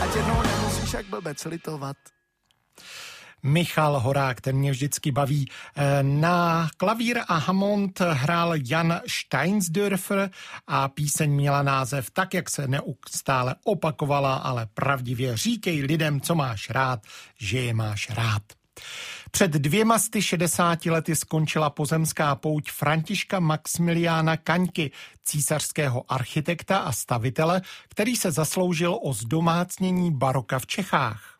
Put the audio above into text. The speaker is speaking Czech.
ať jednou nemusíš jak blbec litovat. Michal Horák, ten mě vždycky baví. Na klavír a Hammond hrál Jan Steinsdörfer a píseň měla název Tak, jak se neustále opakovala, ale pravdivě říkej lidem, co máš rád, že je máš rád. Před 260 lety skončila pozemská pouť Františka Maxmiliána Kaňky, císařského architekta a stavitele, který se zasloužil o zdomácnění baroka v Čechách.